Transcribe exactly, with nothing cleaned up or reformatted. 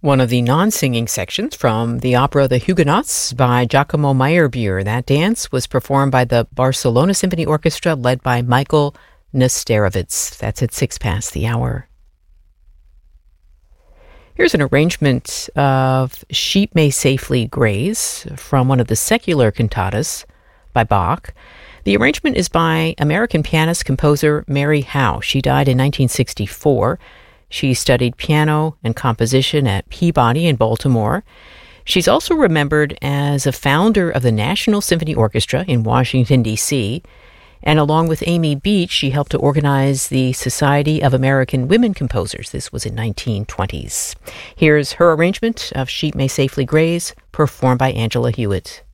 One of the non-singing sections from the opera The Huguenots by Giacomo Meyerbeer. That dance was performed by the Barcelona Symphony Orchestra led by Michael Nesterovitz. That's at six past the hour. Here's an arrangement of Sheep May Safely Graze from one of the secular cantatas by Bach. The arrangement is by American pianist-composer Mary Howe. She died in nineteen sixty-four. She studied piano and composition at Peabody in Baltimore. She's also remembered as a founder of the National Symphony Orchestra in Washington, D C, and along with Amy Beach, she helped to organize the Society of American Women Composers. This was in nineteen twenties. Here's her arrangement of Sheep May Safely Graze, performed by Angela Hewitt.